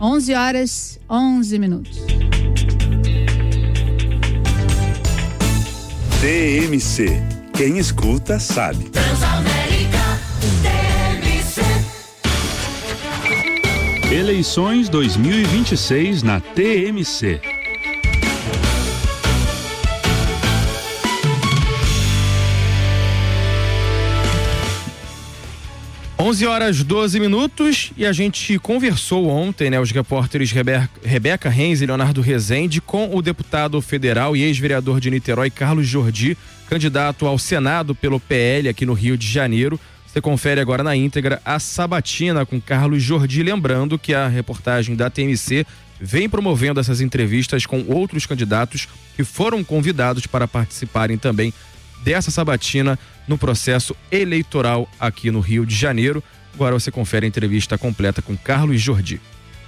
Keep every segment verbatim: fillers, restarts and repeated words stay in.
onze horas, onze minutos. T M C. Quem escuta sabe. Transamérica T M C. Eleições dois mil e vinte e seis na T M C. onze horas, doze minutos, e a gente conversou ontem, né, os repórteres Rebe- Rebeca Renz e Leonardo Rezende com o deputado federal e ex-vereador de Niterói, Carlos Jordi, candidato ao Senado pelo P L aqui no Rio de Janeiro. Você confere agora na íntegra a sabatina com Carlos Jordi, lembrando que a reportagem da T M C vem promovendo essas entrevistas com outros candidatos que foram convidados para participarem também dessa sabatina no processo eleitoral aqui no Rio de Janeiro. Agora você confere a entrevista completa com Carlos Jordi.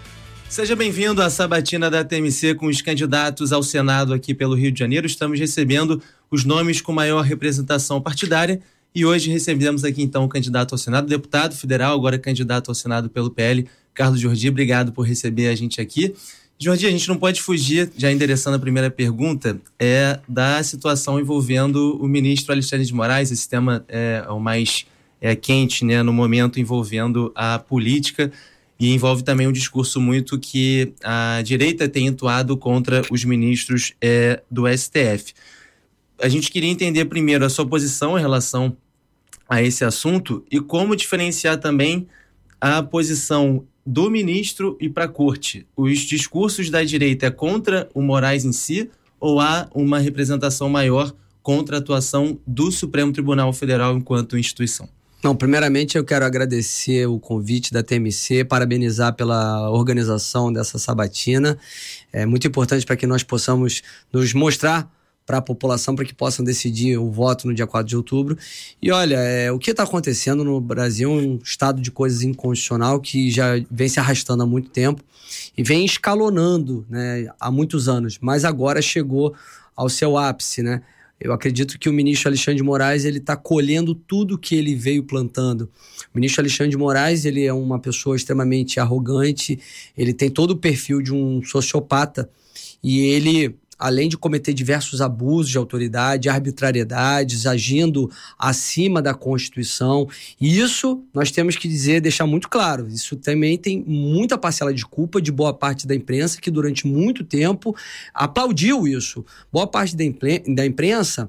Seja bem-vindo à sabatina da T M C com os candidatos ao Senado aqui pelo Rio de Janeiro. Estamos recebendo os nomes com maior representação partidária e hoje recebemos aqui então o candidato ao Senado, deputado federal, agora candidato ao Senado pelo P L, Carlos Jordi. Obrigado por receber a gente aqui. Jordi, a gente não pode fugir, já endereçando a primeira pergunta, é da situação envolvendo o ministro Alexandre de Moraes. Esse tema é o mais é, quente, né, no momento, envolvendo a política e envolve também um discurso muito que a direita tem entoado contra os ministros é, do S T F. A gente queria entender primeiro a sua posição em relação a esse assunto e como diferenciar também a posição do ministro e para a corte. Os discursos da direita é contra o Moraes em si ou há uma representação maior contra a atuação do Supremo Tribunal Federal enquanto instituição? Não, primeiramente eu quero agradecer o convite da T M C, parabenizar pela organização dessa sabatina. É muito importante para que nós possamos nos mostrar para a população, para que possam decidir o voto no dia quatro de outubro. E olha, é, o que está acontecendo no Brasil é um estado de coisas inconstitucional que já vem se arrastando há muito tempo e vem escalonando, né, há muitos anos, mas agora chegou ao seu ápice, né? Eu acredito que o ministro Alexandre de Moraes ele está colhendo tudo que ele veio plantando. O ministro Alexandre de Moraes ele é uma pessoa extremamente arrogante, ele tem todo o perfil de um sociopata e ele, além de cometer diversos abusos de autoridade, arbitrariedades, agindo acima da Constituição. E isso nós temos que dizer, deixar muito claro, isso também tem muita parcela de culpa de boa parte da imprensa, que durante muito tempo aplaudiu isso. Boa parte da, impre- da imprensa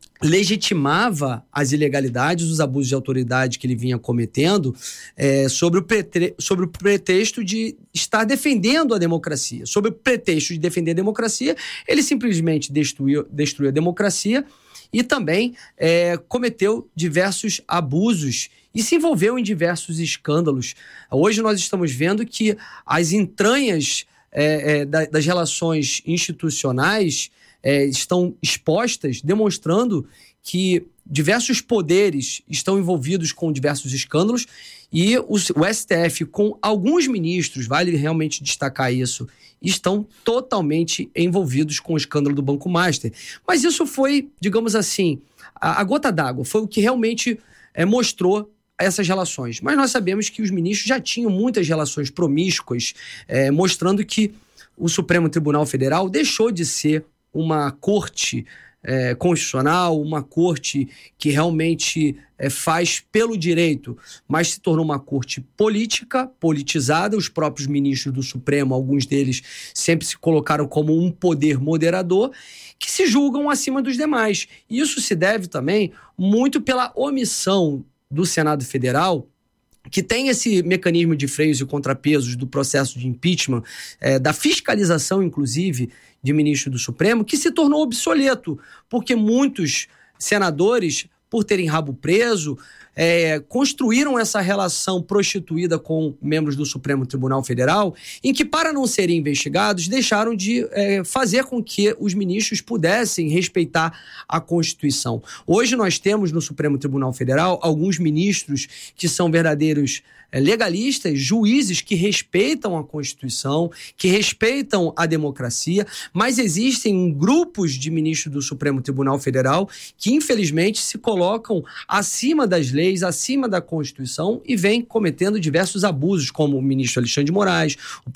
legitimava as ilegalidades, os abusos de autoridade que ele vinha cometendo é, sobre, o pretre... sobre o pretexto de estar defendendo a democracia. Sob o pretexto de defender a democracia, ele simplesmente destruiu, destruiu a democracia e também é, cometeu diversos abusos e se envolveu em diversos escândalos. Hoje nós estamos vendo que as entranhas é, é, da, das relações institucionais É, estão expostas, demonstrando que diversos poderes estão envolvidos com diversos escândalos e o, o S T F, com alguns ministros, vale realmente destacar isso, estão totalmente envolvidos com o escândalo do Banco Master. Mas isso foi, digamos assim, a, a gota d'água, foi o que realmente é, mostrou essas relações. Mas nós sabemos que os ministros já tinham muitas relações promíscuas, é, mostrando que o Supremo Tribunal Federal deixou de ser uma corte é, constitucional, uma corte que realmente é, faz pelo direito, mas se tornou uma corte política, politizada. Os próprios ministros do Supremo, alguns deles sempre se colocaram como um poder moderador, que se julgam acima dos demais. E isso se deve também muito pela omissão do Senado Federal, que tem esse mecanismo de freios e contrapesos do processo de impeachment, é, da fiscalização, inclusive, de ministro do Supremo, que se tornou obsoleto, porque muitos senadores, por terem rabo preso, é, construíram essa relação prostituída com membros do Supremo Tribunal Federal, em que, para não serem investigados, deixaram de é, fazer com que os ministros pudessem respeitar a Constituição. Hoje nós temos no Supremo Tribunal Federal alguns ministros que são verdadeiros é, legalistas, juízes que respeitam a Constituição, que respeitam a democracia, mas existem grupos de ministros do Supremo Tribunal Federal que, infelizmente, se colocam acima das leis, acima da Constituição e vem cometendo diversos abusos, como o ministro Alexandre de Moraes,